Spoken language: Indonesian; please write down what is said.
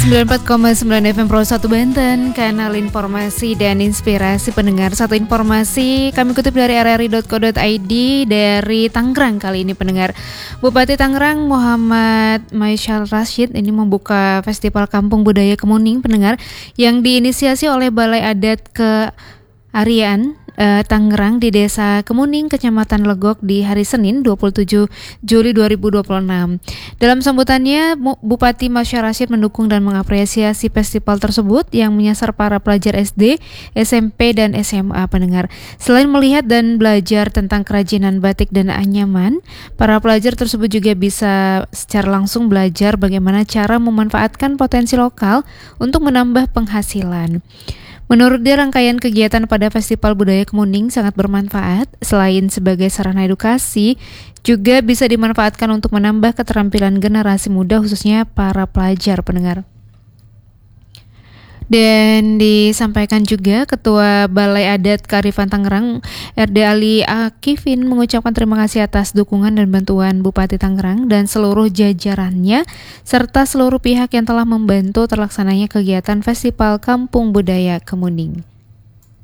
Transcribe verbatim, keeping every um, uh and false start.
sembilan puluh empat koma sembilan F M Pro satu Banten, kanal informasi dan inspirasi pendengar. Satu informasi kami kutip dari r r i dot co dot i d dari Tangerang kali ini pendengar. Bupati Tangerang Muhammad Masyar Rashid ini membuka Festival Kampung Budaya Kemuning pendengar yang diinisiasi oleh Balai Adat Kearian Uh, Tangerang di Desa Kemuning, Kecamatan Legok di hari Senin dua puluh tujuh Juli dua ribu dua puluh enam. Dalam sambutannya, Bupati Masyar Rashid mendukung dan mengapresiasi festival tersebut yang menyasar para pelajar S D, S M P, dan S M A pendengar. Selain melihat dan belajar tentang kerajinan batik dan anyaman, para pelajar tersebut juga bisa secara langsung belajar bagaimana cara memanfaatkan potensi lokal untuk menambah penghasilan. Menurut dia, rangkaian kegiatan pada Festival Budaya Kemuning sangat bermanfaat. Selain sebagai sarana edukasi, juga bisa dimanfaatkan untuk menambah keterampilan generasi muda, khususnya para pelajar pendengar. Dan disampaikan juga Ketua Balai Adat Kearifan Tangerang R D Ali Akifin mengucapkan terima kasih atas dukungan dan bantuan Bupati Tangerang dan seluruh jajarannya serta seluruh pihak yang telah membantu terlaksananya kegiatan Festival Kampung Budaya Kemuning.